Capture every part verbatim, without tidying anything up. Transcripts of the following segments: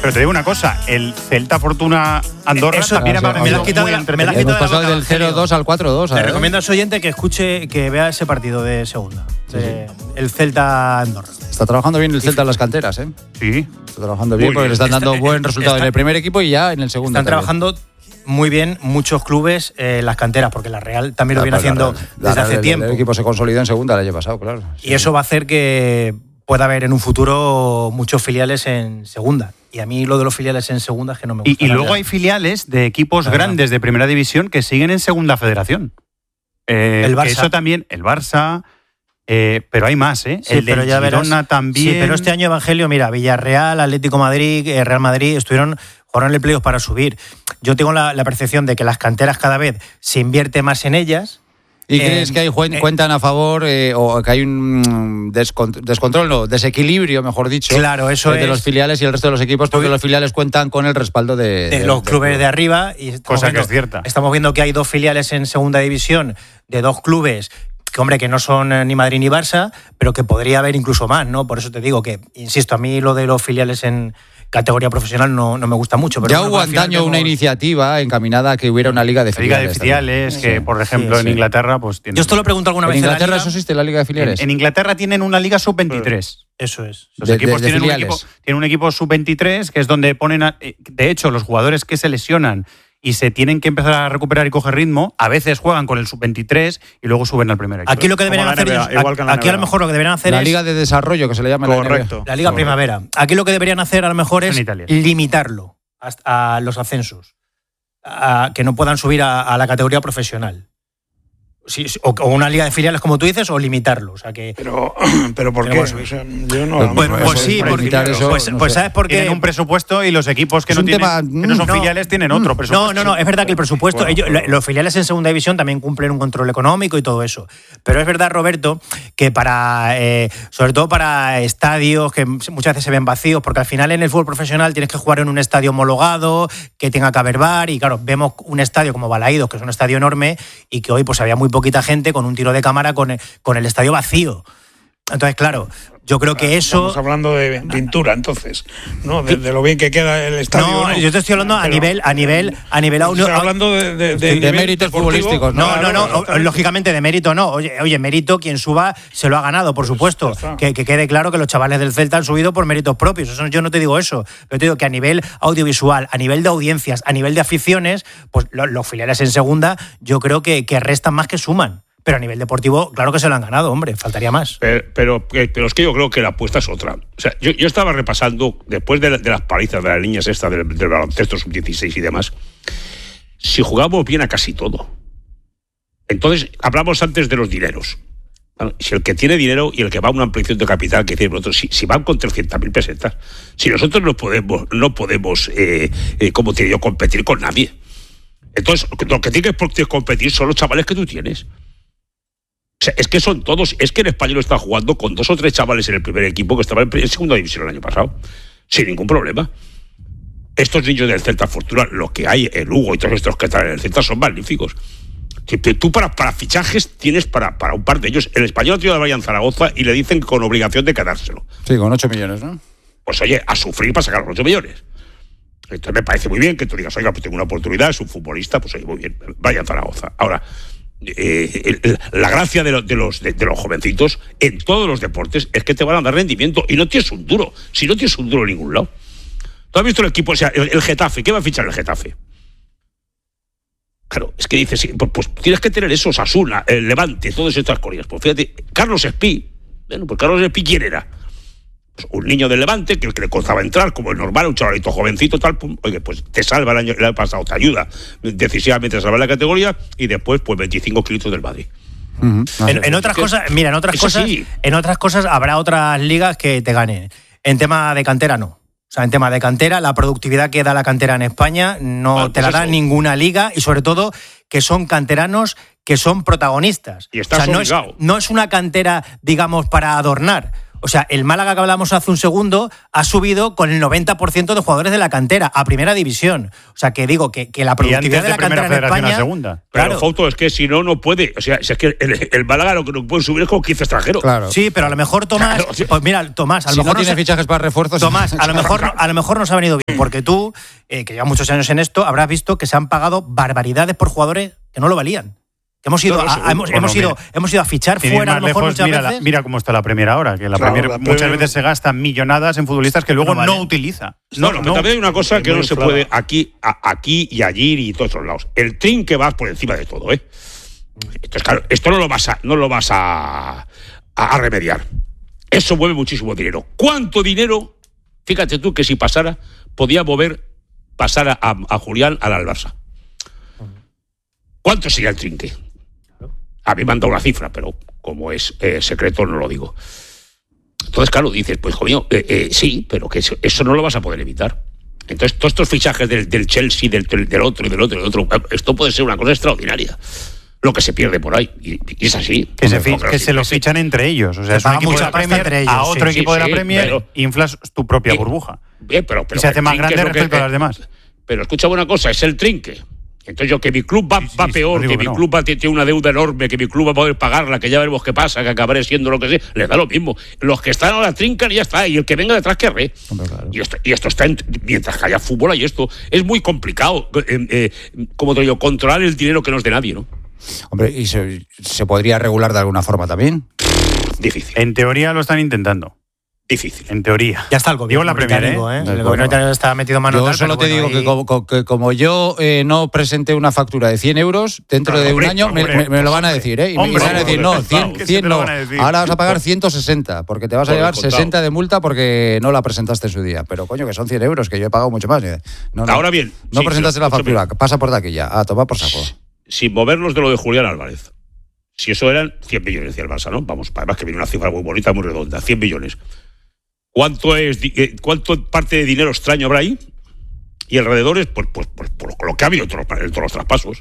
Pero te digo una cosa, el Celta Fortuna Andorra Eso, también eso, ha me lo has quitado, me lo has Hemos quitado de la pasado boca, del cero dos al cuatro dos. Le recomiendo a su oyente que escuche, que vea ese partido de segunda. Sí, de, sí. El Celta Andorra. Está trabajando bien el Celta en las canteras, ¿eh? Sí. Está trabajando bien, bien porque le están dando está, buen resultado está, en el primer equipo y ya en el segundo. Están también. trabajando muy bien muchos clubes en eh, las canteras, porque la Real también la, lo viene haciendo la, desde la, hace el, tiempo. El equipo se consolidó en segunda el año pasado, claro. Sí. Y eso va a hacer que pueda haber en un futuro muchos filiales en segunda. Y a mí lo de los filiales en segunda es que no me gusta. Y, y luego hay filiales de equipos claro. grandes de primera división que siguen en segunda federación. Eh, el Barça. Eso también, el Barça, eh, pero hay más, ¿eh? Sí, el pero del ya Girona verás. también. Sí, pero este año, Evangelio, mira, Villarreal, Atlético Madrid, eh, Real Madrid, estuvieron, jugaron el playoff para subir. Yo tengo la, la percepción de que las canteras cada vez se invierte más en ellas. ¿Y eh, crees que hay eh, cuentan a favor eh, o que hay un descontrol, descontrol, no, desequilibrio, mejor dicho, claro, eso de es, los filiales y el resto de los equipos, porque los filiales cuentan con el respaldo de, de, de los de, clubes de, de arriba. Y cosa viendo, que es cierta. Estamos viendo que hay dos filiales en segunda división de dos clubes que, hombre, que no son ni Madrid ni Barça, pero que podría haber incluso más, ¿no? Por eso te digo que, insisto, a mí lo de los filiales en categoría profesional no, no me gusta mucho. Pero ya bueno, hubo antaño tenemos... una iniciativa encaminada a que hubiera una liga de filiales. Liga de filiales, también. que por ejemplo sí, sí. en Inglaterra pues tienen... Yo esto lo pregunto alguna ¿En vez. ¿En Inglaterra la eso existe, la liga de filiales? En, en Inglaterra tienen una liga sub veintitrés. Eso es. Los de, equipos de, de tienen, un equipo, tienen un equipo sub veintitrés que es donde ponen... A, de hecho, los jugadores que se lesionan y se tienen que empezar a recuperar y coger ritmo, a veces juegan con el sub veintitrés y luego suben al primer equipo. Aquí lo que deberían hacer N B A, ellos, igual que aquí a lo mejor lo que deberían hacer la es... La liga de desarrollo, que se le llama Correcto. la N B A. La liga Correcto. primavera. Aquí lo que deberían hacer a lo mejor es limitarlo a los ascensos, a que no puedan subir a, a la categoría profesional. Sí, o, o una liga de filiales, como tú dices, o limitarlo. O sea que, pero, pero ¿por qué? O sea, yo no, pues, no, pues sí, porque, eso, pues, no pues sé. ¿sabes por qué? Tienen un presupuesto y los equipos que, no, tienen, tema, que no son no, filiales tienen otro presupuesto. No, no, no, es verdad que el presupuesto, bueno, ellos, pero... los filiales en segunda división también cumplen un control económico y todo eso. Pero es verdad, Roberto, que para, eh, sobre todo para estadios que muchas veces se ven vacíos, porque al final en el fútbol profesional tienes que jugar en un estadio homologado, que tenga que haber bar, y claro, vemos un estadio como Balaídos, que es un estadio enorme, y que hoy pues había muy poquita gente con un tiro de cámara con el, con el estadio vacío. Entonces, claro, yo creo que eso... Estamos hablando de pintura, entonces, ¿no? De, de lo bien que queda el estadio. No, ¿no? Yo te estoy hablando a nivel... a nivel, a nivel Estoy hablando de, de, de, de méritos futbolísticos. No, no, no, no, lógicamente de mérito no. Oye, oye, mérito, quien suba se lo ha ganado, por supuesto. Que, que quede claro que los chavales del Celta han subido por méritos propios. Eso, yo no te digo eso. Pero te digo que a nivel audiovisual, a nivel de audiencias, a nivel de aficiones, pues los, los filiales en segunda yo creo que, que restan más que suman. Pero a nivel deportivo, claro que se lo han ganado, hombre, faltaría más. Pero, pero, pero es que yo creo que la apuesta es otra. O sea, yo, yo estaba repasando, después de, de las palizas de las líneas estas del, del baloncesto sub dieciséis y demás, si jugamos bien a casi todo. Entonces, hablamos antes de los dineros. Bueno, si el que tiene dinero y el que va a una ampliación de capital, que decir nosotros, si, si van con trescientas mil pesetas, si nosotros no podemos, no podemos eh, eh, como te digo, competir con nadie. Entonces, lo que tienes que competir son los chavales que tú tienes. O sea, es que son todos, es que el Español está jugando con dos o tres chavales en el primer equipo que estaban en segunda división el año pasado, sin ningún problema. Estos niños del Celta Fortuna, lo que hay, el Hugo y todos estos que están en el Celta son magníficos. Tú para, para fichajes tienes para, para un par de ellos. El Español ha tenido a Brian Zaragoza y le dicen con obligación de quedárselo. Sí, con ocho millones, ¿no? Pues oye, a sufrir para sacar los ocho millones. Entonces me parece muy bien que tú digas, oiga, pues tengo una oportunidad, es un futbolista, pues oye, muy bien, Brian Zaragoza. Ahora, Eh, el, la gracia de, lo, de, los, de, de los jovencitos en todos los deportes es que te van a dar rendimiento y no tienes un duro, si no tienes un duro en ningún lado. ¿Tú has visto el equipo, o sea, el, el Getafe? ¿Qué va a fichar el Getafe? Claro, es que dices, sí, pues, pues tienes que tener eso, Osasuna, el Levante, todas estas cosas. Pues fíjate, Carlos Espí, bueno, pues Carlos Espí, ¿quién era? Pues un niño del Levante que, que le costaba entrar, como es normal, un chavalito jovencito, tal, pum, oye, pues te salva el año, el año pasado, te ayuda decisivamente a salvar la categoría y después, pues veinticinco kilos del Madrid. Uh-huh. En, en otras cosas, mira, en otras cosas, sí. en otras cosas habrá otras ligas que te ganen. En tema de cantera, no. O sea, en tema de cantera, la productividad que da la cantera en España no bueno, te pues la da eso. ninguna liga y sobre todo que son canteranos que son protagonistas. Y estás o sea, no obligado. es, no es una cantera, digamos, para adornar. O sea, el Málaga que hablamos hace un segundo ha subido con el noventa por ciento de jugadores de la cantera a primera división. O sea, que digo que, que la productividad de la cantera en España... A segunda. Pero, claro. Fausto, es que si no, no puede. O sea, si es que el, el Málaga lo que no puede subir es con quince extranjeros. Claro. Sí, pero a lo mejor Tomás... Claro, sí. Pues mira, Tomás, a lo Si mejor... no tiene se- fichajes para refuerzos... Tomás, a lo mejor, no- a lo mejor nos ha venido bien, porque tú, eh, que llevas muchos años en esto, habrás visto que se han pagado barbaridades por jugadores que no lo valían. Que hemos ido, No, no, a, seguro. hemos, Bueno, hemos, ido, mira. hemos ido a fichar Sin ir fuera, a más lo mejor lejos, muchas mira, la- veces. mira cómo está la Premier ahora, que la Claro, Premier la muchas Premier- veces se gastan millonadas en futbolistas que luego No vale. no utiliza. No, no, pero también hay una cosa que muy no se inflada. puede aquí, a- aquí y allí y todos otros lados. El trin que vas por encima de todo, ¿eh? Entonces, claro, esto no lo vas a, no lo vas a, a, a remediar. Eso mueve muchísimo dinero. ¿Cuánto dinero? Fíjate tú que si pasara, podía mover, pasar a, a Julián al al Barça. ¿Cuánto sería el trinque? A mí me han dado una cifra, pero como es eh, secreto no lo digo. Entonces, claro, dices, pues, coño, eh, eh, sí, pero que eso, eso no lo vas a poder evitar. Entonces, todos estos fichajes del, del Chelsea, del, del, del otro y del otro y del otro, esto puede ser una cosa extraordinaria. Lo que se pierde por ahí. Y, y es así. Que se, Hombre, fi- claro, que sí, se lo sí. fichan entre ellos. O sea, Se es un paga equipo de mucha la pasta Premier entre ellos, a sí, otro sí, equipo de la sí, Premier, pero- inflas tu propia Eh, burbuja. Bien, pero, pero Y se hace el más trinque grande es lo que- respecto a las eh, demás. Pero escucha una cosa, es el trinque. Entonces yo que mi club va, Sí, sí, va sí, peor, no digo que que mi no. club va, tiene una deuda enorme, que mi club va a poder pagarla, que ya veremos qué pasa, que acabaré siendo lo que sea, les da lo mismo. Los que están ahora trincan y ya está, y el que venga detrás que re. Hombre, claro. Y esto, y esto está, en- mientras que haya fútbol y esto, es muy complicado, eh, eh, como te digo, controlar el dinero que no es de nadie, ¿no? Hombre, y se, se podría regular de alguna forma también. Difícil, En teoría lo están intentando. difícil. En teoría. Ya está el gobierno Digo la Premier, británico, ¿eh? ¿eh? El Bueno. gobierno británico está metido mano Yo tal, solo pero te bueno, digo que ahí- como, co- que como yo eh, no presenté una factura de cien euros, dentro Claro, de un hombre, año me, hombre, me- me lo van a decir, ¿eh? Y me hombre, van a decir, hombre, no, cien, que sí cien te lo no, van a decir. ahora vas a pagar ciento sesenta, porque te vas a Por llevar descontado. sesenta de multa porque no la presentaste en su día. Pero coño, que son cien euros, que yo he pagado mucho más. ¿eh? No, no. Ahora bien, No sí, presentaste pero la factura, escúchame. pasa por taquilla, a tomar por saco. Sin movernos de lo de Julián Álvarez. Si eso eran cien millones, decía el Barça, ¿no? Vamos, además que viene una cifra muy bonita, muy redonda, cien millones. ¿Cuánto es di- eh, cuánto parte de dinero extraño habrá ahí? Y alrededor, pues, pues, pues por lo que ha habido en todos los, en todos los traspasos.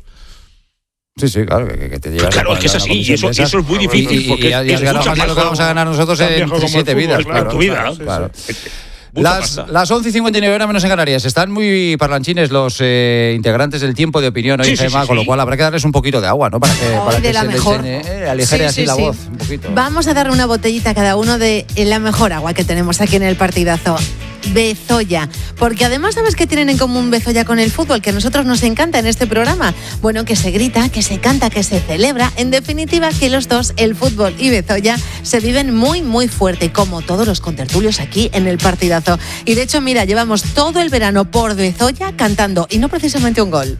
Sí, sí, claro, que, que te llevas Claro, a es que es una así, y comisión eso, de esas. eso es muy Y, difícil. y, porque y, es, y has es ganado mucha más de lo que pasta. vamos a ganar nosotros Tan en viejo como el siete fútbol, vidas. claro, Claro, tu vida, claro, sí, sí. claro. Mucha Las, pasta. las once y cincuenta y nueve horas menos en Canarias. Están muy parlanchines los eh, integrantes del tiempo de opinión hoy, Sí, sí, Gemma, sí, con lo sí. cual habrá que darles un poquito de agua, ¿no? Para que, Hoy para de que la se les mejor. llene, eh, aligere Sí, así sí, la sí. voz un poquito. Vamos a darle una botellita a cada uno de la mejor agua que tenemos aquí en el partidazo. Bezoya, porque además sabes que tienen en común Bezoya con el fútbol, que a nosotros nos encanta en este programa. Bueno, que se grita, que se canta, que se celebra, en definitiva que los dos, el fútbol y Bezoya, se viven muy muy fuerte, como todos los contertulios aquí en el partidazo. Y de hecho, mira, llevamos todo el verano por Bezoya cantando, y no precisamente un gol.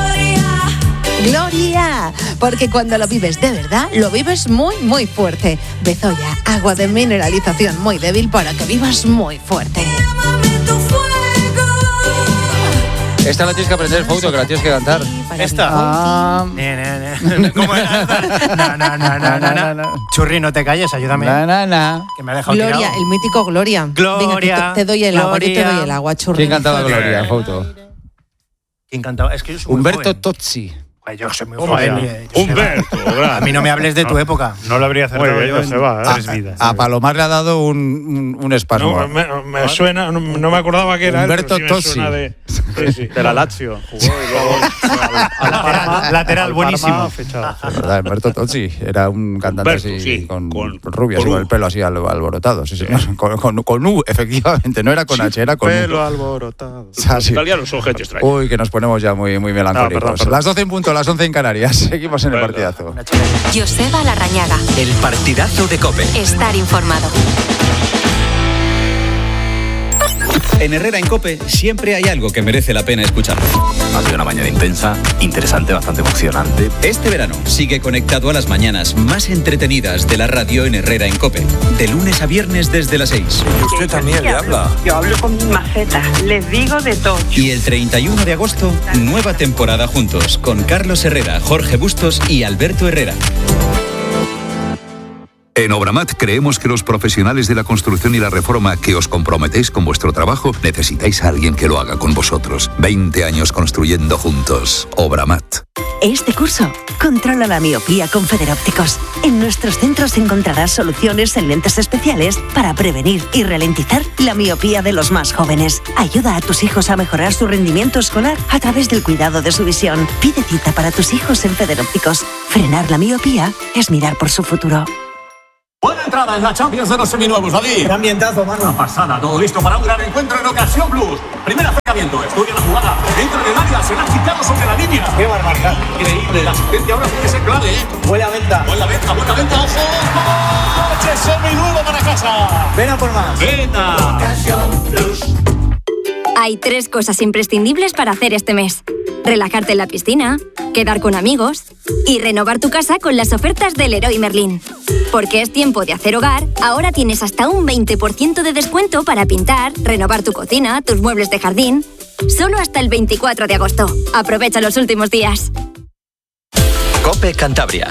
Gloria, porque cuando lo vives de verdad, lo vives muy, muy fuerte. Bezoya, agua de mineralización muy débil para que vivas muy fuerte. Esta la tienes que aprender, Fausto, que la tienes que cantar. Esta. Ah, Ne, ne, ne. ¿Cómo era? No, no, no, no, no, no. Churri, no te calles, ayúdame. na, na, na. Que me ha dejado Gloria, tirado. el mítico Gloria. Gloria, Venga, que te, te doy el agua, yo te Gloria. doy el agua, churri. ¿Quién cantaba Bezoya. Gloria, Fausto? ¿Quién cantaba? Es que yo soy muy Humberto joven. Tozzi. Ay, yo soy muy Toma joven. ya. eh, Joseba. Humberto, A mí no me hables de tu época. No lo habría acertado Muy bien, yo en Joseba, ¿eh? tres vidas. A Palomar le ha dado un, un, un espasmo. No, me, me suena, no, no me acordaba que era él, Humberto pero sí me suena Tozzi. de, sí, sí. De la Lazio jugó y luego al Parma, Lateral, al buenísimo. Parma fichado. Es verdad, Humberto Tozzi era un cantante Humberto, así, sí, con, con- rubias, con con U. el pelo así al- alborotado, sí, señor. Con, con, con U, efectivamente, no era con H, era con Pelo U. alborotado. O sea, sí. italianos son gente extraña. Uy, que nos ponemos ya muy, muy melancólicos. No, perdón, perdón. Las doce en punto, las once en Canarias. Seguimos en el Venga. partidazo. Joseba Larrañaga. El partidazo de COPE. Estar informado. En Herrera en COPE siempre hay algo que merece la pena escuchar. Ha sido una mañana intensa, interesante, bastante emocionante. Este verano sigue conectado a las mañanas más entretenidas de la radio en Herrera en COPE. De lunes a viernes desde las seis. Usted también le habla. Yo hablo con mis macetas, les digo de todo. Y el treinta y uno de agosto, nueva temporada juntos con Carlos Herrera, Jorge Bustos y Alberto Herrera. En Obramat creemos que los profesionales de la construcción y la reforma que os comprometéis con vuestro trabajo necesitáis a alguien que lo haga con vosotros. veinte años construyendo juntos. Obramat. Este curso, controla la miopía con Federópticos. En nuestros centros encontrarás soluciones en lentes especiales para prevenir y ralentizar la miopía de los más jóvenes. Ayuda a tus hijos a mejorar su rendimiento escolar a través del cuidado de su visión. Pide cita para tus hijos en Federópticos. Frenar la miopía es mirar por su futuro. Buena entrada en la Champions de los seminuevos, David. Qué ambientazo, mano. Una pasada, todo listo para un gran encuentro en Ocasión Plus. Primer acercamiento, estudia la jugada. Dentro del área, se la ha quitado sobre la línea. Qué barbaridad. Increíble, la asistencia ahora tiene que ser clave, ¿eh? Buena venta. Buena venta, buena venta, ojo. ¡Coche seminuevo para casa! Ven a por más. Venta. Ocasión Plus. Hay tres cosas imprescindibles para hacer este mes: relajarte en la piscina, quedar con amigos y renovar tu casa con las ofertas del Leroy Merlin. Porque es tiempo de hacer hogar, ahora tienes hasta un veinte por ciento de descuento para pintar, renovar tu cocina, tus muebles de jardín. Solo hasta el veinticuatro de agosto. Aprovecha los últimos días. COPE Cantabria.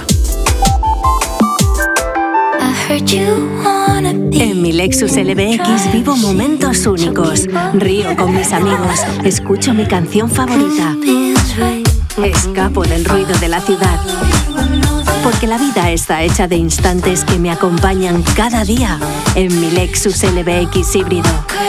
En mi Lexus L B X vivo momentos únicos. Río con mis amigos. Escucho mi canción favorita. Escapo del ruido de la ciudad. Porque la vida está hecha de instantes que me acompañan cada día en mi Lexus L B X híbrido.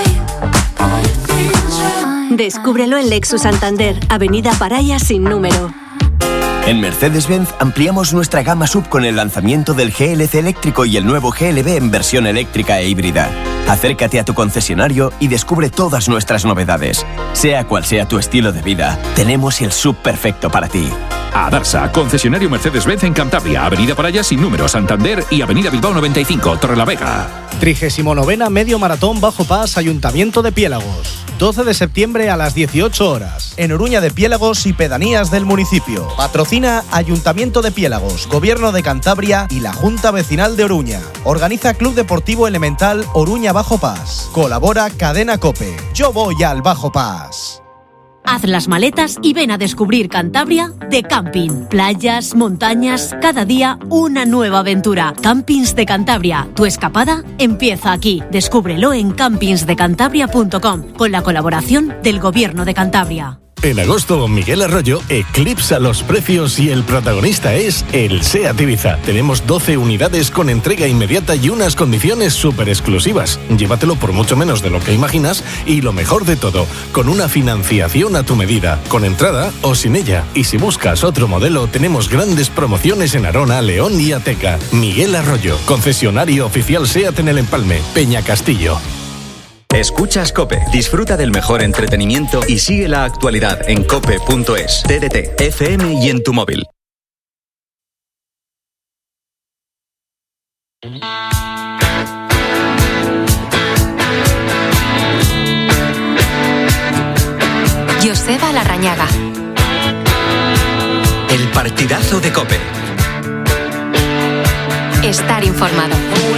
Descúbrelo en Lexus Santander, Avenida Paraya sin número. En Mercedes-Benz ampliamos nuestra gama sub con el lanzamiento del G L C eléctrico y el nuevo G L B en versión eléctrica e híbrida. Acércate a tu concesionario y descubre todas nuestras novedades. Sea cual sea tu estilo de vida, tenemos el sub perfecto para ti. Adarsa, concesionario Mercedes-Benz en Cantabria, Avenida Paraya sin número, Santander y Avenida Bilbao noventa y cinco, Torrelavega. trigésimo novena Medio Maratón Bajo Pas, Ayuntamiento de Piélagos. doce de septiembre a las dieciocho horas. En Oruña de Piélagos y pedanías del municipio. Patrocina Ayuntamiento de Piélagos, Gobierno de Cantabria y la Junta Vecinal de Oruña. Organiza Club Deportivo Elemental Oruña Bajo Pas. Colabora Cadena COPE. Yo voy al Bajo Pas. Haz las maletas y ven a descubrir Cantabria de camping. Playas, montañas, cada día una nueva aventura. Campings de Cantabria, tu escapada empieza aquí. Descúbrelo en campings de cantabria punto com con la colaboración del Gobierno de Cantabria. En agosto, Miguel Arroyo eclipsa los precios y el protagonista es el SEAT Ibiza. Tenemos doce unidades con entrega inmediata y unas condiciones súper exclusivas. Llévatelo por mucho menos de lo que imaginas y lo mejor de todo, con una financiación a tu medida, con entrada o sin ella. Y si buscas otro modelo, tenemos grandes promociones en Arona, León y Ateca. Miguel Arroyo, concesionario oficial SEAT en el Empalme, Peña Castillo. Escuchas COPE, disfruta del mejor entretenimiento y sigue la actualidad en cope punto es, T D T, F M y en tu móvil. Joseba Larrañaga. El partidazo de COPE. Estar informado.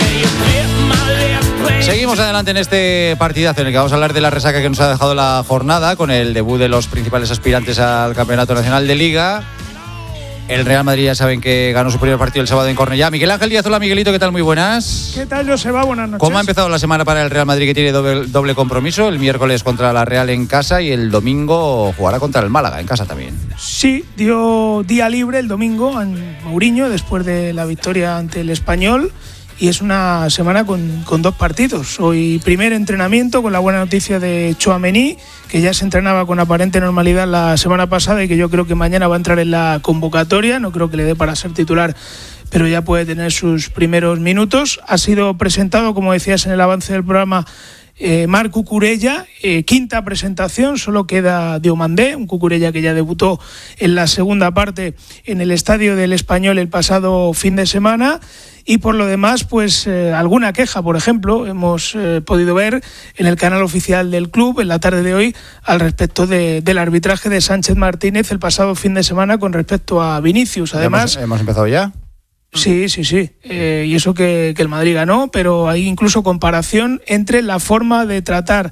Seguimos adelante en este partidazo en el que vamos a hablar de la resaca que nos ha dejado la jornada con el debut de los principales aspirantes al Campeonato Nacional de Liga. El Real Madrid ya saben que ganó su primer partido el sábado en Cornellá. Miguel Ángel Díaz, hola Miguelito, ¿qué tal? Muy buenas. ¿Qué tal, Joseba? Buenas noches. ¿Cómo ha empezado la semana para el Real Madrid, que tiene doble, doble compromiso? El miércoles contra la Real en casa y el domingo jugará contra el Málaga en casa también. Sí, dio día libre el domingo en Mourinho después de la victoria ante el Español. Y es una semana con, con dos partidos. Hoy primer entrenamiento con la buena noticia de Tchouaméni, que ya se entrenaba con aparente normalidad la semana pasada y que yo creo que mañana va a entrar en la convocatoria. No creo que le dé para ser titular, pero ya puede tener sus primeros minutos. Ha sido presentado, como decías en el avance del programa, Eh, Marc Cucurella, eh, quinta presentación, solo queda Diomandé, un Cucurella que ya debutó en la segunda parte en el Estadio del Español el pasado fin de semana. Y por lo demás, pues eh, alguna queja, por ejemplo, hemos eh, podido ver en el canal oficial del club en la tarde de hoy al respecto de, del arbitraje de Sánchez Martínez el pasado fin de semana con respecto a Vinicius. Además, ¿Hemos, hemos empezado ya? Sí, sí, sí. Eh, y eso que, que el Madrid ganó, pero hay incluso comparación entre la forma de tratar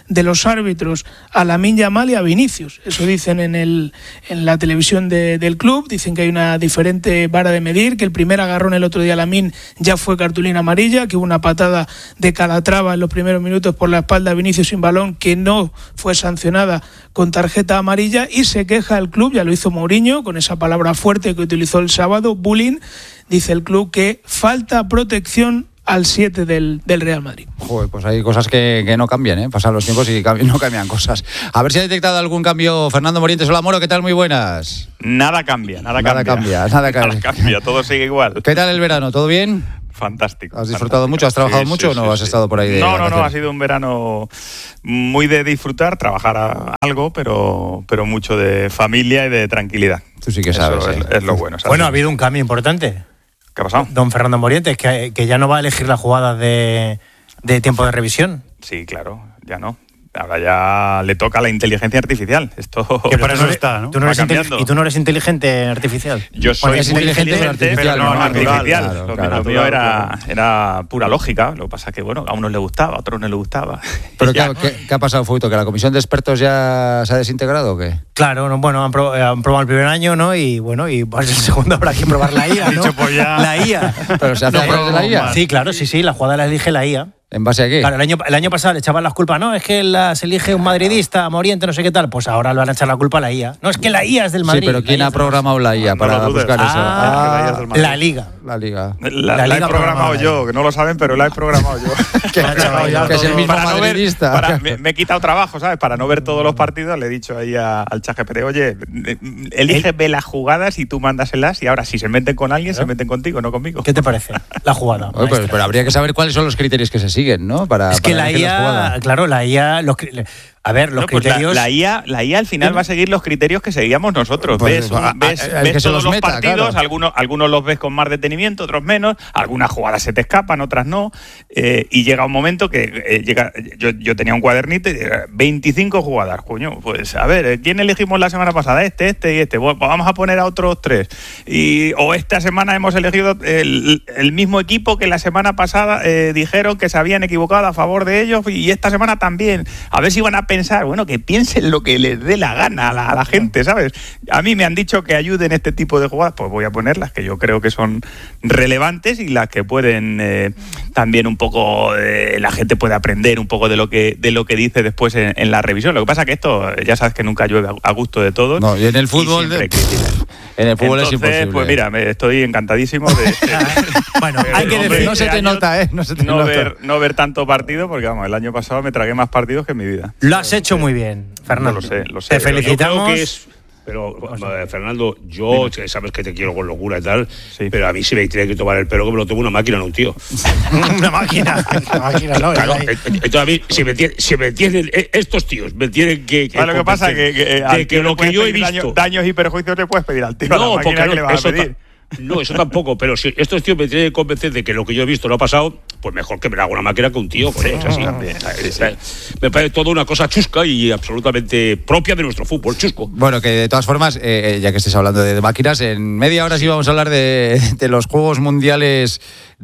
de los árbitros a Lamine Yamal y a Vinicius. Eso dicen en el en la televisión de, del club, dicen que hay una diferente vara de medir, que el primer agarrón el otro día a Lamine ya fue cartulina amarilla, que hubo una patada de Calatrava en los primeros minutos por la espalda a Vinicius sin balón, que no fue sancionada con tarjeta amarilla, y se queja el club, ya lo hizo Mourinho, con esa palabra fuerte que utilizó el sábado, bullying, dice el club que falta protección al siete del, del Real Madrid. Joder, pues hay cosas que, que no cambian, ¿eh? Pasan los tiempos y cambian, no cambian cosas. A ver si ha detectado algún cambio Fernando Morientes. Hola, Moro, ¿qué tal? Muy buenas. Nada cambia, nada, nada cambia. cambia. Nada cambia, nada cambia, todo sigue igual. ¿Qué tal el verano? ¿Todo bien? Fantástico. ¿Has disfrutado fantástico. mucho? ¿Has trabajado sí, mucho sí, o no sí, has sí. estado por ahí de No, no, no, vacaciones? ha sido un verano muy de disfrutar, trabajar a algo, pero, pero mucho de familia y de tranquilidad. Tú sí que sabes. Eso ¿eh? es, es lo bueno. ¿sabes? Bueno, ha habido un cambio importante. ¿Qué ha pasado? Don Fernando Morientes, que, que ya no va a elegir las jugadas de, de tiempo de revisión. Sí, claro, ya no. Ahora ya le toca la inteligencia artificial. Esto que para eso está, ¿no? ¿Tú no eres ¿Y tú no eres inteligente artificial? Yo soy Bueno, es muy inteligente, inteligente, pero pero no natural, artificial. claro, lo claro, lo mío claro, era, claro. era pura lógica. Lo que pasa es que, bueno, a unos les gustaba, a otros no les gustaba. ¿Pero Ya. qué, qué, qué ha pasado, Fuito? ¿Que la comisión de expertos ya se ha desintegrado o qué? Claro, no, bueno, han, pro, han probado el primer año, ¿no? Y bueno, y pues el segundo habrá que probar la I A, ¿no? Dicho, pues ya. La I A. ¿Pero se hace a través de la I A? Sí, claro, sí, sí, la jugada la elige la I A. ¿En base a qué? Claro, el año, el año pasado le echaban las culpas, no, es que la, se elige un madridista, Moriente, no sé qué tal, pues ahora le van a echar la culpa a la I A. No, es que la I A es del Madrid. Sí, pero ¿quién ha programado la I A No para lo dudes. buscar eso? Ah, Ah, la Liga. La Liga. La, La la Liga he programado programada. yo, que no lo saben, pero la he programado yo. Que, que es el mismo Para no ver- madridista. para- me, me he quitado trabajo, ¿sabes? Para no ver todos los partidos, le he dicho ahí a- al ChatGPT, oye, eh, elige, ve las jugadas y tú mándaselas, y ahora si se meten con alguien, se meten contigo, no conmigo. ¿Qué te parece la jugada? Oye, pero, pero habría que saber cuáles son los criterios que se siguen, ¿no? Para, Es que para la elegir las I A, jugadas. claro, la I A, los, cri- a ver, los No, pues criterios... la, la I A, la I A al final va a seguir los criterios que seguíamos nosotros. Pues, ves un- a- a- ves, el ves que se todos los los meta, partidos, claro. algunos, algunos los ves con más detenimiento, otros menos, algunas jugadas se te escapan, otras no, eh, y llega un momento que eh, llega, yo, yo tenía un cuadernito y eh, veinticinco jugadas, coño, pues a ver, eh, ¿quién elegimos la semana pasada? Este, este y este, bueno, pues vamos a poner a otros tres. Y, o esta semana hemos elegido el, el mismo equipo que la semana pasada eh, dijeron que se habían equivocado a favor de ellos, y esta semana también. A ver si van a pensar, bueno, que piensen lo que les dé la gana a la, a la gente, ¿sabes? A mí me han dicho que ayuden este tipo de jugadas, pues voy a poner las que yo creo que son relevantes y las que pueden eh, también un poco, eh, la gente puede aprender un poco de lo que de lo que dice después en, en la revisión. Lo que pasa que esto, ya sabes que nunca llueve a, a gusto de todos. No, y en el fútbol, y siempre de- critican. en el fútbol Entonces, es imposible. pues mira, me estoy encantadísimo de, Bueno, de- hay que de- decir... no se te años nota, ¿eh? No se te no nota. ver, no ver tanto partido, porque vamos, el año pasado me tragué más partidos que en mi vida. Lo has hecho muy bien, Fernando. No lo sé, lo sé. Te Pero yo felicitamos. Yo creo que es- pero, eh, Fernando, yo que sabes que te quiero con locura y tal, Sí. pero a mí si me tiene que tomar el pelo, que me lo tome una máquina, no un tío. Una máquina. Una máquina, no. Claro, es ahí. eh, eh, entonces a mí, si me, tiene- si me tienen, eh, estos tíos me tienen que. que ¿Sabes lo que pasa? Que, convencer que, de al que tío le lo que puedes yo he pedir visto. daño- daños y perjuicios le puedes pedir al tío, a la No, máquina porque que le vas eso a pedir. ta- no, eso tampoco, pero si estos tíos me tienen que convencer de que lo que yo he visto no ha pasado, pues mejor que me haga una máquina que un tío, joder, es así. Sí, sí. Me parece toda una cosa chusca y absolutamente propia de nuestro fútbol, chusco. Bueno, que de todas formas, eh, eh, ya que estés hablando de, de máquinas, en media hora sí vamos a hablar de, de los Juegos Mundiales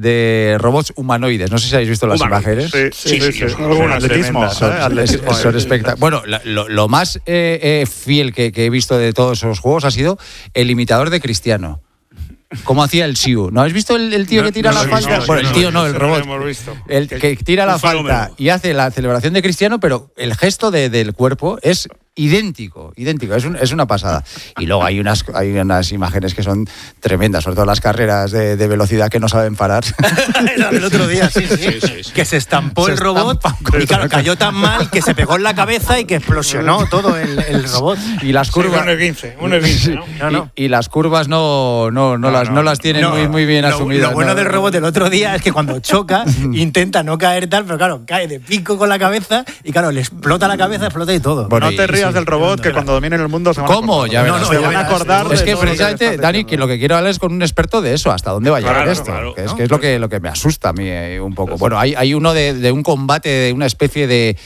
de robots humanoides. No sé si habéis visto las Humanoides. imágenes. Sí, sí, sí. Algún Son atletismo, tremendas, ¿sabes? ¿eh? Son, Atletismo, es- son eh. espectac- Bueno, la- lo, lo más eh, eh, fiel que, que he visto de todos esos juegos ha sido el imitador de Cristiano. ¿Cómo hacía el Siu? ¿No habéis visto el, el tío No, que tira no la lo he falta? visto, bueno, no el lo tío he no, el visto, no lo robot. hemos visto. El que tira la Un falta fenómeno. y hace la celebración de Cristiano, pero el gesto de- del cuerpo es idéntico, idéntico, es, un- es una pasada. Y luego hay unas, hay unas imágenes que son tremendas, sobre todo las carreras de, de velocidad que no saben parar. Era el otro día, sí, sí. Sí, sí, sí. Que se estampó Se el robot estampa. y claro, cayó tan mal que se pegó en la cabeza y que explosionó todo el, el robot. Y las curvas. uno quince, uno quince, ¿no? No, no. Y, y las curvas no, no, no, No, las, no, no las tienen No, muy, muy bien lo, asumidas. Lo bueno ¿no? del robot del otro día es que cuando choca intenta no caer tal, pero claro, cae de pico con la cabeza y claro, le explota la cabeza, explota y todo. Bueno, No y- te rías sí. del robot, que cuando dominen el mundo se van ¿Cómo? a Ya acordar. verás. se No, no, van ya a verás. acordar de Es que todo lo precisamente, estás Dani, diciendo. que lo que quiero hablar es con un experto de eso, hasta dónde va a llegar Claro, esto. claro. Que es, que es lo que lo que me asusta a mí eh, un poco. Bueno, hay, hay uno de, de un combate, de una especie de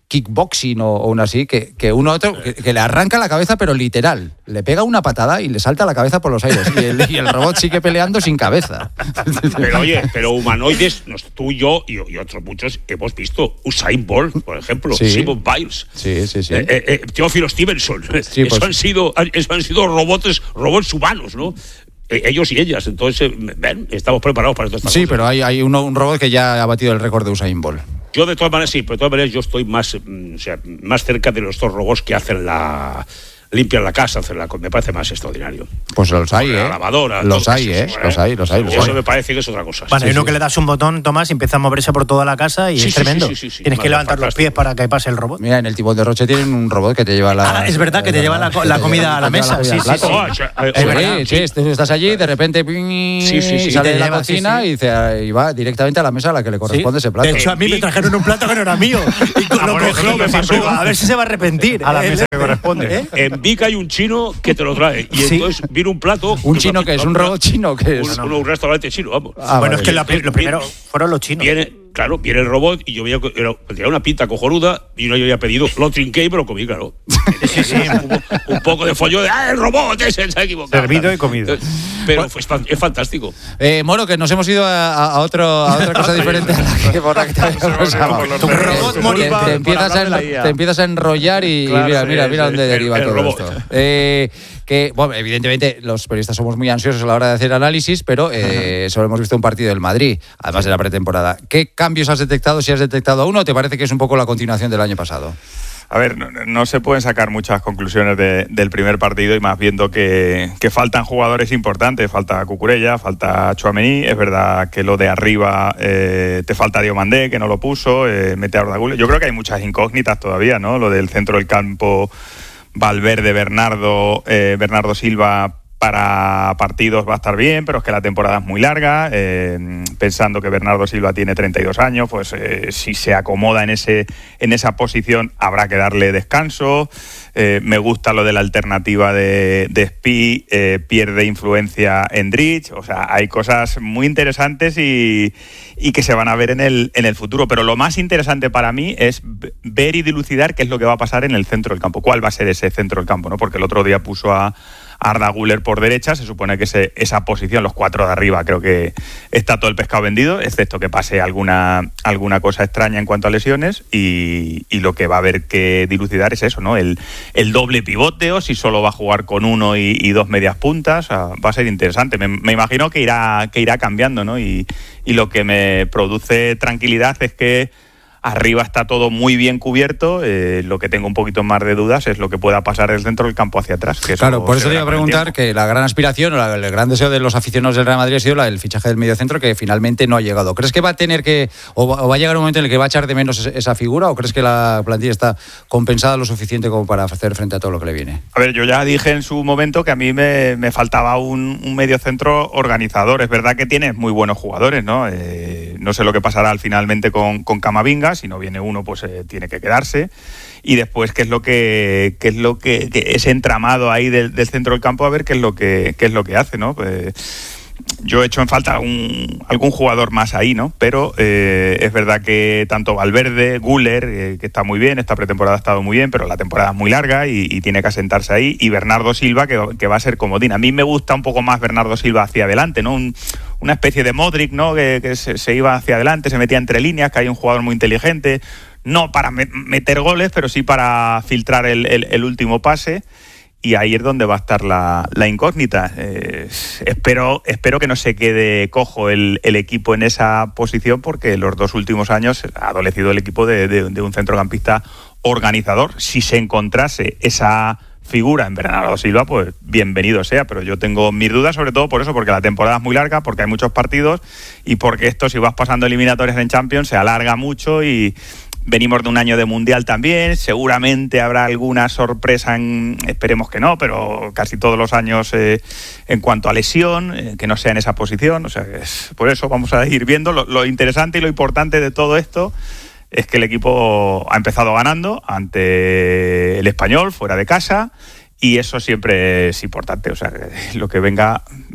kickboxing o, o uno así, que, que uno otro que, que le arranca la cabeza, pero literal. Le pega una patada y le salta la cabeza por los aires. Y el, y el robot sigue peleando sin cabeza. Pero oye, pero humanoides, tú y yo y, y otros muchos hemos visto Usain Bolt, por ejemplo, Sí. Simon Biles, Sí, sí, sí. eh, eh, Teófilo Stevenson. Sí, eso, pues- han sido, eso han sido robots, robots humanos, ¿no? Eh, ellos y ellas. Entonces, ven, estamos preparados para todas estas Sí, cosas. pero hay, hay uno, un robot que ya ha batido el récord de Usain Bolt. Yo de todas maneras sí, pero de todas maneras yo estoy más, mm, o sea, más cerca de los dos robots que hacen la limpian la casa, hacen la, me parece más extraordinario. Pues los hay, La ¿eh? lavadora, Los todo hay, eso, ¿eh? Los hay, los hay, los Eso hay. me parece que es otra cosa. Bueno, Sí, hay uno sí. que le das un botón, Tomás, y empieza a moverse por toda la casa y Sí, es sí, tremendo. sí, sí, sí. Tienes que Vale, levantar los pies para que pase el robot. Mira, en el Timón de Roche tienen un robot que te lleva la... Ah, es verdad, que te lleva la, co- la comida a la mesa. Sí, sí, sí. Oh, o sea, eh, Sí, verdad, sí, sí, tú estás allí, de repente ping, Sí, sí, sí. sale Te de la lleva, sí, cocina sí. y, dice, y va directamente a la mesa a la que le corresponde ese plato. De hecho, a mí me trajeron un plato que no era mío. Y con- lo bueno, cogí eso y me pasó. digo, a ver si se va a arrepentir. A la ¿eh? mesa que corresponde. ¿Eh? En Vic hay un chino que te lo trae. Y Sí. entonces vino un plato. ¿Un chino que es? ¿Un robot chino que es? Un, un restaurante chino, vamos. Ah, Bueno, vale. es que lo, lo primero fueron los chinos. Viene, claro, viene el robot y yo veía que era, tenía una pinta cojonuda y no yo había pedido, lo trinqué y me lo comí, claro. Sí, sí. un, un poco de follón de, ¡ah, el robot! Ese se ha equivocado. Servido y comido. Pero fue, es fantástico. Eh, Moro, que nos hemos ido a, a- a otro, a otra cosa diferente a la que, por la que te habíamos llamado. por los Te- perros. te, Morir te por empiezas a, hablar de la en- I A. te empiezas a enrollar y, y Claro, mira, sí, mira, mira sí, dónde el- deriva el todo robot. esto. Eh, que, bueno, evidentemente los periodistas somos muy ansiosos a la hora de hacer análisis, pero eh, solo hemos visto un partido del Madrid, además de la pretemporada. ¿Qué cambios has detectado, si has detectado uno, o te parece que es un poco la continuación del año pasado? A ver, no, no se pueden sacar muchas conclusiones de- del primer partido y más viendo que, que faltan jugadores importantes. Falta Cucurella, falta Tchouaméni. Es verdad que lo de arriba eh, te falta Diomandé, que no lo puso, eh, mete a Arda Güler. Yo creo que hay muchas incógnitas todavía, ¿no? Lo del centro del campo, Valverde, Bernardo, eh, Bernardo Silva para partidos va a estar bien, pero es que la temporada es muy larga. Eh, pensando que Bernardo Silva tiene treinta y dos años, pues eh, si se acomoda en ese en esa posición habrá que darle descanso. Eh, me gusta lo de la alternativa de, de Spi, eh, pierde influencia en Drich. O sea, hay cosas muy interesantes y, y que se van a ver en el, en el futuro. Pero lo más interesante para mí es ver y dilucidar qué es lo que va a pasar en el centro del campo. ¿Cuál va a ser ese centro del campo? ¿No? Porque el otro día puso a Arda Güler por derecha, se supone que ese, esa posición, los cuatro de arriba, creo que está todo el pescado vendido, excepto que pase alguna, alguna cosa extraña en cuanto a lesiones, y, y lo que va a haber que dilucidar es eso, ¿no? El, el doble pivote, o si solo va a jugar con uno y, y dos medias puntas, o sea, va a ser interesante. Me, me imagino que irá, que irá cambiando, ¿no? Y, y lo que me produce tranquilidad es que arriba está todo muy bien cubierto. Eh, lo que tengo un poquito más de dudas es lo que pueda pasar del centro del campo hacia atrás. Que Claro, por se eso te verá iba a con el preguntar tiempo. que la gran aspiración o la- el gran deseo de los aficionados del Real Madrid ha sido la del fichaje del mediocentro, que finalmente no ha llegado. ¿Crees que va a tener que, o va, o va a llegar un momento en el que va a echar de menos esa, esa figura, o crees que la plantilla está compensada lo suficiente como para hacer frente a todo lo que le viene? A ver, yo ya dije en su momento que a mí me, me faltaba un, un mediocentro organizador. Es verdad que tiene muy buenos jugadores, ¿no? Eh, no sé lo que pasará al finalmente con, con Camavinga. Si no viene uno, pues eh, tiene que quedarse. Y después, qué es lo que, qué es lo que, que ese entramado ahí del, del centro del campo, a ver qué es lo que, qué es lo que hace, ¿no? Pues, yo he hecho en falta un, algún jugador más ahí, ¿no? Pero eh, es verdad que tanto Valverde, Güler, eh, que está muy bien, esta pretemporada ha estado muy bien, pero la temporada es muy larga y, y tiene que asentarse ahí, y Bernardo Silva, que, que va a ser comodín. A mí me gusta un poco más Bernardo Silva hacia adelante, ¿no? Un, una especie de Modric, ¿no? Que, que se, se iba hacia adelante, se metía entre líneas, que hay un jugador muy inteligente, no para me, meter goles, pero sí para filtrar el, el, el último pase. Y ahí es donde va a estar la, la incógnita. Eh, espero, espero que no se quede cojo el, el equipo en esa posición, porque los dos últimos años ha adolecido el equipo de, de, de un centrocampista organizador. Si se encontrase esa figura en Bernardo Silva, pues bienvenido sea, pero yo tengo mis dudas, sobre todo por eso, porque la temporada es muy larga, porque hay muchos partidos, y porque esto, si vas pasando eliminatorias en Champions, se alarga mucho, y venimos de un año de Mundial también. Seguramente habrá alguna sorpresa, en, esperemos que no, pero casi todos los años eh, en cuanto a lesión, eh, que no sea en esa posición. O sea, es, por eso vamos a ir viendo. Lo, lo interesante y lo importante de todo esto es que el equipo ha empezado ganando ante el Español, fuera de casa, y eso siempre es importante. O sea, lo que venga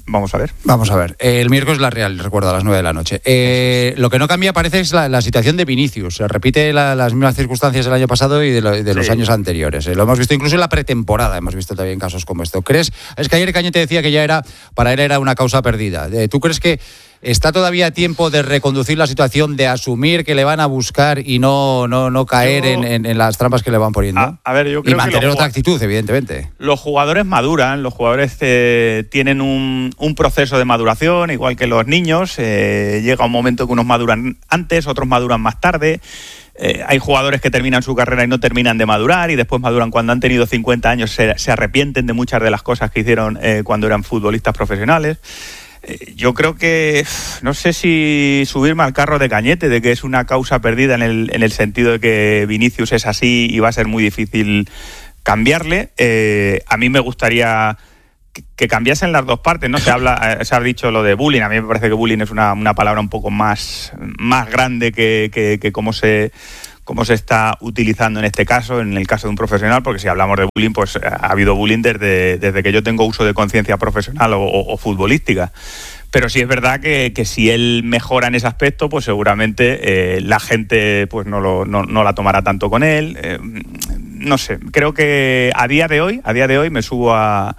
vamos a ver. Vamos a ver. El miércoles la Real, recuerdo, a las nueve de la noche. Eh, lo que no cambia parece es la, la situación de Vinicius. Se repite la, las mismas circunstancias del año pasado y de, lo, de los sí. años anteriores. Eh, lo hemos visto incluso en la pretemporada, hemos visto también casos como esto. ¿Crees? Es que ayer Cañete decía que ya era, para él era una causa perdida. Eh, ¿Tú crees que está todavía a tiempo de reconducir la situación, de asumir que le van a buscar y no, no, no caer yo, en, en, en las trampas que le van poniendo? A, a ver, yo creo y mantener que otra actitud, evidentemente. Los jugadores maduran, los jugadores eh, tienen un, un proceso de maduración, igual que los niños. Eh, llega un momento que unos maduran antes, otros maduran más tarde. Eh, hay jugadores que terminan su carrera y no terminan de madurar y después maduran cuando han tenido cincuenta años, se, se arrepienten de muchas de las cosas que hicieron eh, cuando eran futbolistas profesionales. Yo creo que, no sé si subirme al carro de Cañete, de que es una causa perdida en el, en el sentido de que Vinicius es así y va a ser muy difícil cambiarle. Eh, a mí me gustaría que, que cambiasen las dos partes, ¿no? Se habla, se ha dicho lo de bullying. A mí me parece que bullying es una, una palabra un poco más, más grande que, que, que cómo se... cómo se está utilizando en este caso, en el caso de un profesional, porque si hablamos de bullying, pues ha habido bullying desde, desde que yo tengo uso de conciencia profesional o, o, o futbolística. Pero sí es verdad que, que si él mejora en ese aspecto, pues seguramente eh, la gente pues no, lo, no, no la tomará tanto con él. Eh, no sé, creo que a día de hoy, a día de hoy me subo a...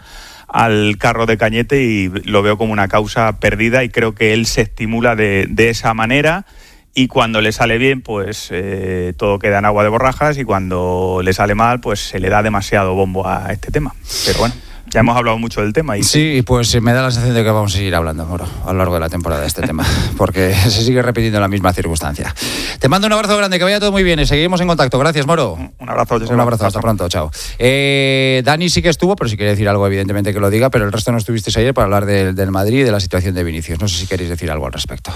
al carro de Cañete y lo veo como una causa perdida y creo que él se estimula de, de esa manera. Y cuando le sale bien, pues eh, todo queda en agua de borrajas y cuando le sale mal, pues se le da demasiado bombo a este tema. Pero bueno, ya hemos hablado mucho del tema. Y sí, pues me da la sensación de que vamos a seguir hablando, Moro, a lo largo de la temporada de este tema, porque se sigue repitiendo la misma circunstancia. Te mando un abrazo grande, que vaya todo muy bien y seguimos en contacto. Gracias, Moro. Un abrazo, José. Un abrazo, hasta pronto, chao. Eh, Dani sí que estuvo, pero si quiere decir algo, evidentemente que lo diga, pero el resto no estuvisteis ayer para hablar del, del Madrid y de la situación de Vinicius. No sé si queréis decir algo al respecto.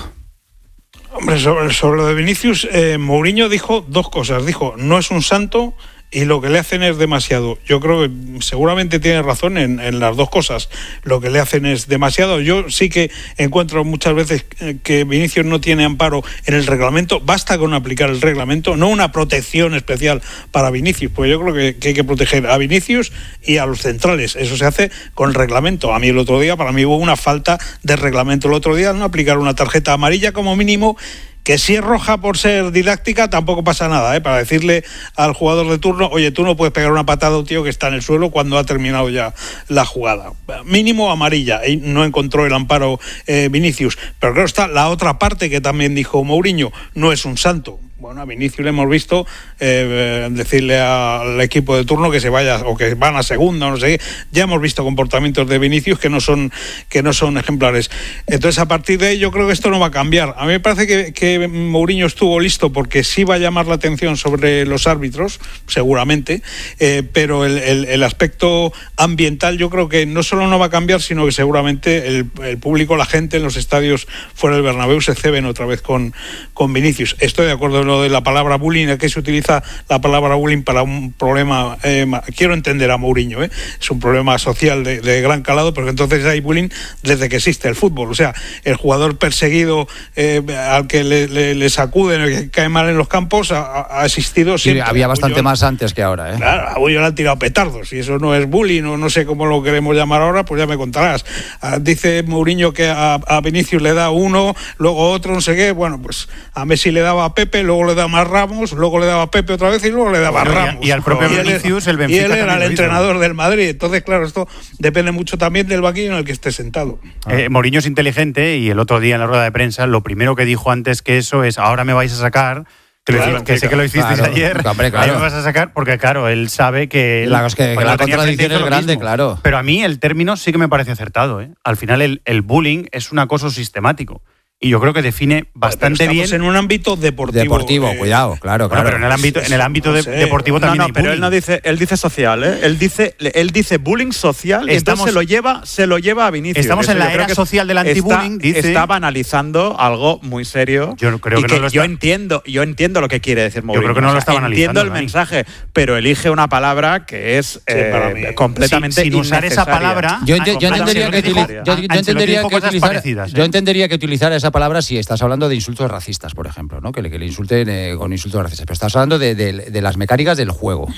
Hombre, sobre, sobre lo de Vinicius, eh, Mourinho dijo dos cosas. Dijo, no es un santo y lo que le hacen es demasiado. Yo creo que seguramente tiene razón en, en las dos cosas. Lo que le hacen es demasiado. Yo sí que encuentro muchas veces que Vinicius no tiene amparo en el reglamento. Basta con aplicar el reglamento, no una protección especial para Vinicius, porque yo creo que, que hay que proteger a Vinicius y a los centrales. Eso se hace con el reglamento. A mí el otro día, para mí hubo una falta de reglamento el otro día, no aplicar una tarjeta amarilla como mínimo, que si es roja por ser didáctica tampoco pasa nada, ¿eh? Para decirle al jugador de turno, oye, tú no puedes pegar una patada a un tío que está en el suelo cuando ha terminado ya la jugada. Mínimo amarilla, y no encontró el amparo eh, Vinicius. Pero claro, está la otra parte que también dijo Mourinho, no es un santo. Bueno, a Vinicius le hemos visto eh, decirle al equipo de turno que se vaya o que van a segunda o no sé qué. Ya hemos visto comportamientos de Vinicius que no son que no son ejemplares. Entonces, a partir de ahí yo creo que esto no va a cambiar. A mí me parece que, que Mourinho estuvo listo porque sí va a llamar la atención sobre los árbitros, seguramente, eh, pero el, el, el aspecto ambiental yo creo que no solo no va a cambiar, sino que seguramente el, el público, la gente en los estadios fuera del Bernabéu se ceben otra vez con, con Vinicius. Estoy de acuerdo en lo de la palabra bullying, ¿a qué se utiliza la palabra bullying para un problema? Eh, quiero entender a Mourinho, ¿eh? Es un problema social de, de gran calado, porque entonces hay bullying desde que existe el fútbol. O sea, el jugador perseguido eh, al que le, le, le sacuden, el que cae mal en los campos, ha, ha existido siempre. Sí, había bastante más antes que ahora, ¿eh? Claro, a Bullo le han tirado petardos, y eso no es bullying, o no sé cómo lo queremos llamar ahora, pues ya me contarás. Ah, dice Mourinho que a, a Vinicius le da uno, luego otro, no sé qué. Bueno, pues a Messi le daba a Pepe, luego le daba más Ramos, luego le daba a Pepe otra vez y luego le daba bueno, a Ramos. Y al propio y Vinicius, él, el Benfica. Y él era el hizo. entrenador del Madrid. Entonces, claro, esto depende mucho también del banquillo en el que esté sentado. Eh, Mourinho es inteligente y el otro día en la rueda de prensa lo primero que dijo antes que eso es ahora me vais a sacar. Que, claro, lo, que sé que lo hicisteis claro, ayer, hombre, claro. Ahí me vas a sacar, porque claro, él sabe que... La, es que, que la contradicción es grande, mismo. Claro. Pero a mí el término sí que me parece acertado, ¿eh? Al final el, el bullying es un acoso sistemático. Y yo creo que define bastante pero bien. en un ámbito deportivo. Deportivo, eh, cuidado, claro, bueno, claro. Pero en el ámbito, en el ámbito de, deportivo también. No, no, pero él no dice, él dice social, ¿eh? Él dice, él dice bullying social y estamos, entonces se lo lleva, se lo lleva a Vinicius. Estamos Eso en la era social del antibullying. Está, dice, estaba analizando algo muy serio. Yo creo y que, que no lo está... yo entiendo, yo entiendo lo que quiere decir Mourinho. Yo creo que no lo estaba analizando. Entiendo el Dani. mensaje, pero elige una palabra que es sí, eh, completamente sin, sin usar esa palabra. Yo, yo, yo entendería que utilizara, yo, yo entendería que utilizara, ¿eh? yo entendería que utilizara esa palabra si estás hablando de insultos racistas, por ejemplo, ¿no? Que le, que le insulten eh, con insultos racistas. Pero estás hablando de, de, de las mecánicas del juego.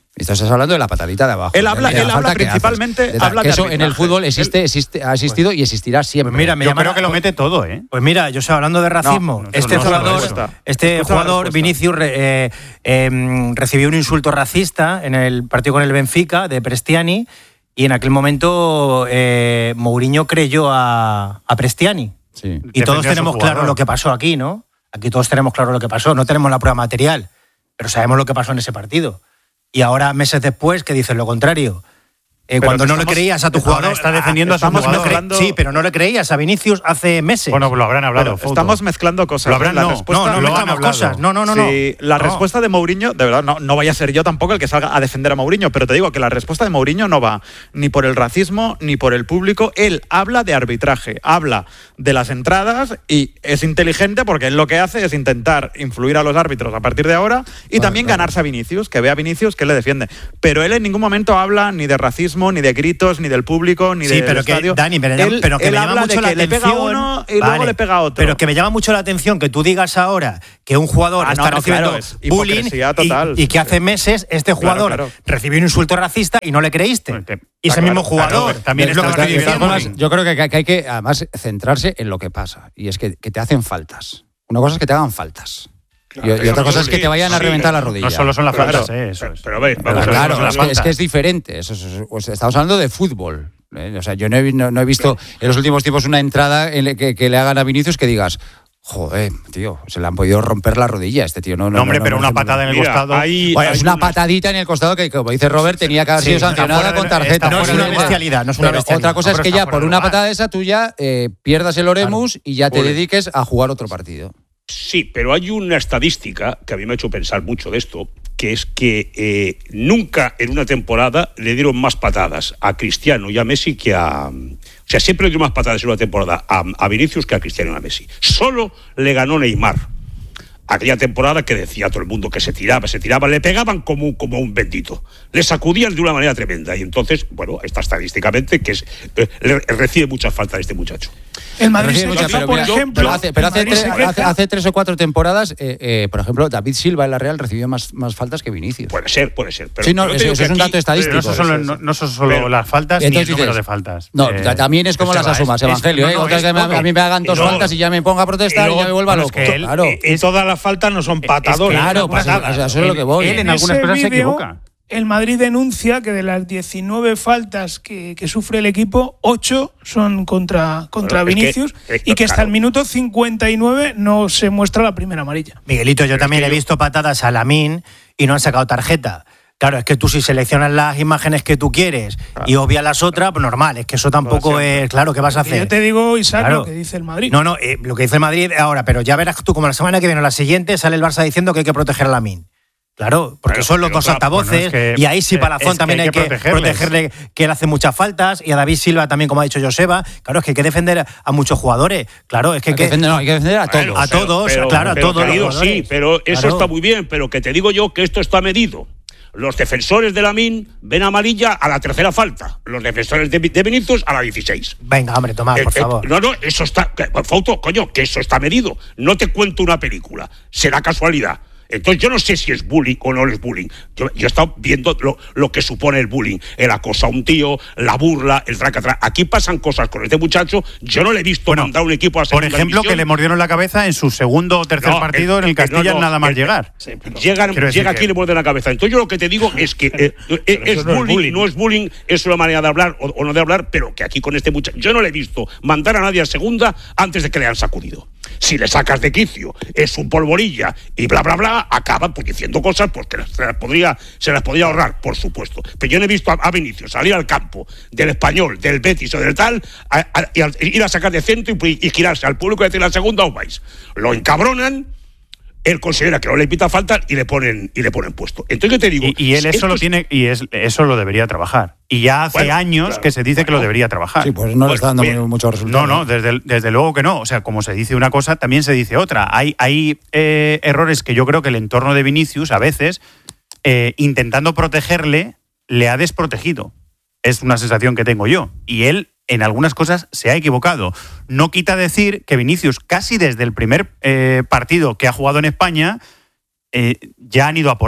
Estás hablando de la patadita de abajo. Él habla, de la él falta habla que principalmente haces. De- habla que de eso en el arbitraje. fútbol existe, existe, ha existido y existirá siempre. Pues mira, me Yo llama- creo que lo mete todo, ¿eh? Pues mira, yo estoy hablando de racismo. No, no, este no, no, jugador, no, no, no. este Escucha la jugador respuesta. Vinicius, re- eh, eh, recibió un insulto racista en el partido con el Benfica de Prestiani y en aquel momento eh, Mourinho creyó a, a Prestiani. Sí. Y Defendió todos a su tenemos jugador. claro lo que pasó aquí, ¿no? Aquí todos tenemos claro lo que pasó. No tenemos la prueba material, pero sabemos lo que pasó en ese partido. Y ahora, meses después, que dices lo contrario. Eh, Pero cuando que no le estamos- creías a tu ahora jugador. está defendiendo a su estamos jugador. mezclando- Sí, pero no le creías a Vinicius hace meses. Bueno, lo habrán hablado. Bueno, Fouto. estamos mezclando cosas. Lo habrán- La no, respuesta- no, no lo han mezclamos hablado. cosas. No, no, no. no. Sí, la No. respuesta de Mourinho, de verdad, no, no vaya a ser yo tampoco el que salga a defender a Mourinho, pero te digo que la respuesta de Mourinho no va ni por el racismo ni por el público. Él habla de arbitraje, habla de las entradas y es inteligente porque él lo que hace es intentar influir a los árbitros a partir de ahora y Claro, también claro. ganarse a Vinicius, que vea a Vinicius que le defiende. Pero él en ningún momento habla ni de racismo, ni de gritos, ni del público, ni Sí, del pero que, estadio. Dani, pero, él, pero que él me llama habla mucho de la que le atención. pega a uno y luego Vale, le pega a otro. Pero que me llama mucho la atención que tú digas ahora que un jugador Ah, no, está no, recibiendo claro, es bullying hipocresía y- total. y, que hace meses este jugador claro. recibió un insulto racista y no le creíste. Bueno, que- y ese claro, mismo jugador claro, también es lo que está- estoy De todas diciendo. formas, yo creo que, que hay que además centrarse en lo que pasa. Y es que, que te hacen faltas. Una cosa es que te hagan faltas. y, y otra cosa es que te vayan a sí, reventar la rodilla. No solo son las Claro, faltas, eh, eso pero, es. pero a ver, Pero vamos a ver, Claro, vamos a es ver. que, es que es diferente. Eso es- es- pues estamos hablando de fútbol. ¿eh? O sea, yo no he, no- no he visto en los últimos tiempos una entrada en la que, que le hagan a Vinicius que digas, joder, tío, se le han podido romper la rodilla a este tío. No, no, No, hombre, no, pero no, una no, patada en el Mira, costado. hay- Bueno, hay es una unas- patadita en el costado que, como dice Robert, tenía que haber Sí, sido está sancionada fuera de- con tarjeta. está No es fuera una de lugar. bestialidad, no es una Pero bestialidad. otra cosa No, es pero que está ya fuera por de una lugar. patada esa tuya eh, pierdas el Oremus y ya te Ole. dediques a jugar otro partido. Sí, pero hay una estadística que a mí me ha hecho pensar mucho de esto, que es que eh, nunca en una temporada le dieron más patadas a Cristiano y a Messi que a... O sea, siempre le dieron más patadas en una temporada a, a Vinicius que a Cristiano y a Messi. Solo le ganó Neymar. Aquella temporada que decía todo el mundo que se tiraba, se tiraba, le pegaban como, un- como un bendito. Le sacudían de una manera tremenda. Y entonces, bueno, está estadísticamente que es, eh, le- recibe muchas faltas este muchacho. El Madrid Pero sí, se mucha- queja, pero por mira, ejemplo. pero hace, pero el hace Madrid tres, se queja- hace- hace tres o cuatro temporadas, eh, eh, por ejemplo, David Silva en la Real recibió más, más faltas que Vinicius. Puede ser, puede ser. Pero Sí, no, yo te eso- digo eso que es un aquí- dato estadístico. Pero no son solo, no, no son solo Pero- las faltas ni el Entonces número dices, de faltas. No, Eh, también es como eso las va, asumas, es- Evangelio. es- ¿eh? no, no, Otra es que me- todo. a mí me hagan dos Y luego- faltas y ya me ponga a protestar y, luego- ya me vuelva bueno, loco. es que él- claro, Y todas las faltas no son patadones. claro, son pues, patadas. o sea, eso es lo que voy. Él en En algunas ese cosas se vídeo, equivoca. El Madrid denuncia que de las diecinueve faltas que, que sufre el equipo, ocho son contra, contra Bueno, es que- Vinicius eh, y que hasta claro. el minuto cincuenta y nueve no se muestra la primera amarilla. Miguelito, yo Pero también es he que yo- visto patadas a Lamine y no han sacado tarjeta. Claro, es que tú si seleccionas las imágenes que tú quieres y obvias las otras, pues normal, es que eso tampoco es, claro, ¿qué vas a Que hacer? yo te digo, Isaac, Claro. lo que dice el Madrid. No, no, eh, lo que dice el Madrid ahora, pero ya verás tú como la semana que viene o la siguiente sale el Barça diciendo que hay que proteger a Lamine. Claro, porque Claro, son los pero dos claro, altavoces bueno, es que- y ahí sí eh, para es Palazón que también hay hay que que protegerles. protegerle, que él hace muchas faltas y a David Silva también, como ha dicho Joseba. Claro, es que hay que defender a muchos jugadores. Claro, es que Hay que defender, no, hay que defender a todos. Bueno, a todos, claro, a pero, todos los querido, jugadores. sí, pero eso Claro. está muy bien, pero que te digo yo que esto está medido. Los defensores de Lamine ven amarilla a la tercera falta. Los defensores de, de Vinicius a la dieciséis. Venga, hombre, Tomás, Eh, por eh, favor. no, no, eso está. que- Fauto, coño, que eso está medido. No te cuento una película. Será casualidad. Entonces yo no sé si es bullying o no es bullying. Yo, yo he estado viendo lo, lo que supone el bullying. El acoso a un tío, la burla, el tracatrá. Aquí pasan cosas con este muchacho. Yo no le he visto Bueno, mandar un equipo a Por segunda ejemplo, división. que le mordieron la cabeza en su segundo o tercer No, partido el- en el el- Castilla no, no, nada más el- llegar. Llegan, Quiero decir llega aquí que- y le muerde la cabeza. Entonces yo lo que te digo es que eh, eh, es, eso no es bullying, bullying. no es bullying, es una manera de hablar o, o no de hablar, pero que aquí con este muchacho, yo no le he visto mandar a nadie a segunda antes de que le han sacudido. Si le sacas de quicio, es un polvorilla y bla, bla, bla, acaban pues, diciendo cosas pues, que se las, podría, se las podría ahorrar, por supuesto. Pero yo no he visto a, a Vinicius salir al campo del Español, del Betis o del tal, a, a, y a, ir a sacar de centro y, y girarse al público y decir la segunda os vais. Lo encabronan. Él considera que no le pita falta y le ponen y le ponen puesto. Entonces yo te digo, Y, y él eso esto lo es- tiene y es, eso lo debería trabajar. Y ya hace Bueno, años claro, que se dice que lo bueno. debería trabajar. Sí, pues no le está dando bien. muy- muchos resultados. No, no, desde, desde luego que no. O sea, como se dice una cosa, también se dice otra. Hay, hay eh, errores que yo creo que el entorno de Vinicius, a veces, eh, intentando protegerle, le ha desprotegido. Es una sensación que tengo yo. Y él, en algunas cosas, se ha equivocado. No quita decir que Vinicius, casi desde el primer eh, partido que ha jugado en España, eh, ya han ido a por él.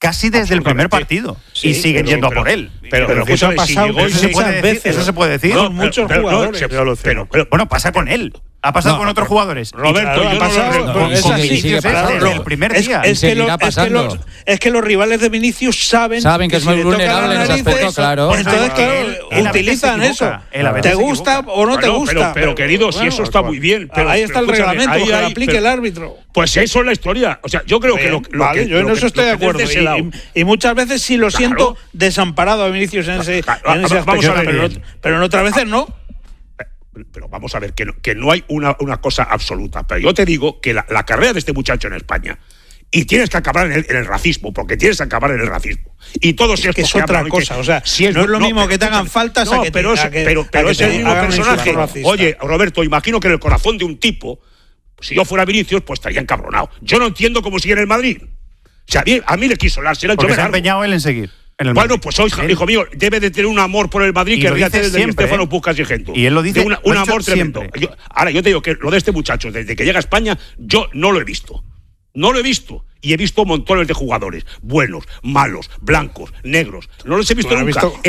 casi desde el primer partido. Sí, y siguen pero, yendo pero, a por él. Pero, pero, pero eso ha pasado si eso, se puede decir, eso se puede decir. No, muchos pero, jugadores. No, pero, pero, pero, bueno, pasa con él. Ha pasado no, con otros jugadores. Roberto, claro, yo pasado, no lo con, es con así, Vinicius claro, desde el primer día. Es, es, que lo, es, que los, es que los rivales de Vinicius saben, saben que, que es muy si vulnerable en ese aspecto, claro. Entonces, claro, él, él utilizan eso. ¿Te gusta o no te bueno, gusta? Pero, pero querido, bueno, si eso está muy bien. Pero, ahí está el reglamento, ahí, que lo ahí, aplique pero, el árbitro. Pues eso es la historia. O sea, yo creo bien, que lo, lo vale, que. Yo en lo eso que, estoy lo de acuerdo. Y, y muchas veces sí lo siento desamparado a Vinicius en ese aspecto. Pero en otras veces no. Pero vamos a ver, que no, que no hay una, una cosa absoluta. Pero yo te digo que la, la carrera de este muchacho en España, y tienes que acabar en el, en el racismo, porque tienes que acabar en el racismo. Y todos es que es otra cosa. Que, o sea, si es, no es lo no, mismo que te hagan faltas no, a que te, pero, a que, pero, pero a es el mismo personaje. Racista. Oye, Roberto, imagino que en el corazón de un tipo, si yo fuera Vinicius, pues estaría encabronado. Yo no entiendo cómo sigue en el Madrid. O sea, a mí, a mí le quiso lársela. Porque se ha empeñado él en seguir. Bueno, Madrid. Pues hoy, hijo mío, debe de tener un amor por el Madrid y que ríate desde Estefano Pucas y Gento. Y él lo dice de una, un amor tremendo. Yo, ahora, yo te digo que lo de este muchacho, desde que llega a España, yo no lo he visto. No lo he visto. Y he visto montones de jugadores. Buenos, malos, blancos, negros. No los he visto ¿Lo nunca. Visto?